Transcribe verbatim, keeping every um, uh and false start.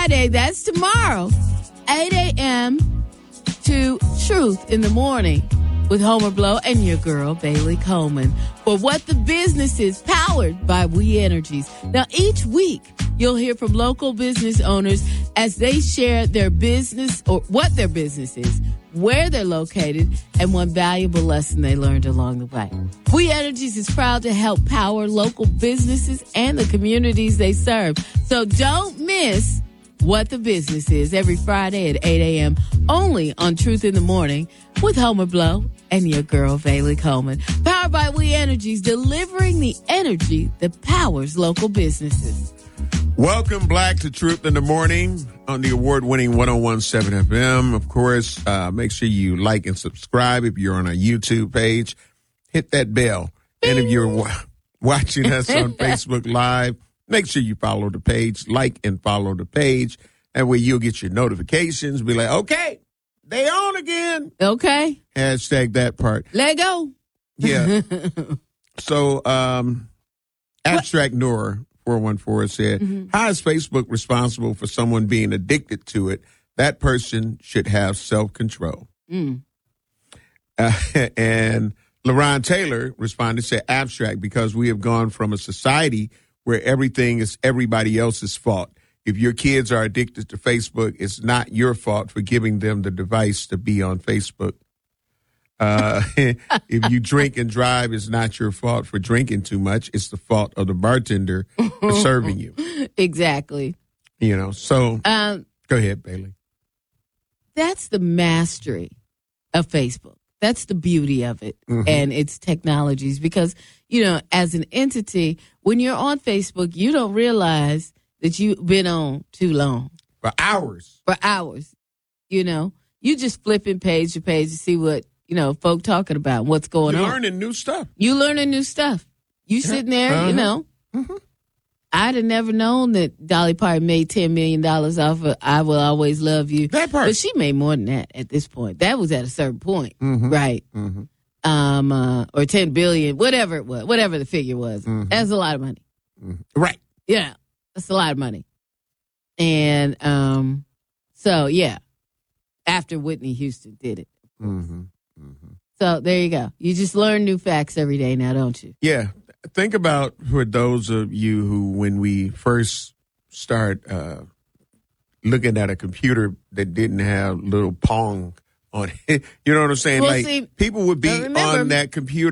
Friday. That's tomorrow, eight a.m. to Truth in the Morning with Homer Blow and your girl, Bailey Coleman, for What the Business Is, powered by We Energies. Now, each week, you'll hear from local business owners as they share their business or what their business is, where they're located, and one valuable lesson they learned along the way. We Energies is proud to help power local businesses and the communities they serve. So don't miss What the Business Is every Friday at eight a.m. only on Truth in the Morning with Homer Blow and your girl, Bailey Coleman. Powered by We Energies, delivering the energy that powers local businesses. Welcome, Black, to Truth in the Morning on the award-winning one oh one point seven F M. Of course, uh, make sure you like and subscribe if you're on our YouTube page. Hit that bell. And if you're wa- watching us on Facebook Live, make sure you follow the page, like and follow the page. That way you'll get your notifications. Be like, okay, they on again. Okay. Hashtag that part. Let go. Yeah. So, um, Abstract what? Noor four one four said, mm-hmm. How is Facebook responsible for someone being addicted to it? That person should have self-control. Mm. Uh, and LaRon Taylor responded, said, Abstract, because we have gone from a society where everything is everybody else's fault. If your kids are addicted to Facebook, it's not your fault for giving them the device to be on Facebook. Uh, if you drink and drive, it's not your fault for drinking too much. It's the fault of the bartender for serving you. Exactly. You know, so um, go ahead, Bailey. That's the mastery of Facebook. That's the beauty of it mm-hmm. and its technologies. Because, you know, as an entity, when you're on Facebook, you don't realize that you've been on too long. For hours. For hours. You know, you just flipping page to page to see what, you know, folk talking about, what's going You're on. You're learning new stuff. You learning new stuff. You yeah. sitting there, uh-huh. you know. Mm-hmm. I'd have never known that Dolly Parton made ten million dollars off of I Will Always Love You. That part. But she made more than that at this point. That was at a certain point, mm-hmm. right? Mm-hmm. Um, uh, or ten billion, whatever it was, whatever the figure was. Mm-hmm. That's a lot of money. Mm-hmm. Right. Yeah, that's a lot of money. And um, so, yeah, after Whitney Houston did it. Mm-hmm. Mm-hmm. So there you go. You just learn new facts every day now, don't you? Yeah. Think about for those of you who, when we first start uh, looking at a computer that didn't have little Pong on it, you know what I'm saying? Well, like see, people would be remember, on that computer.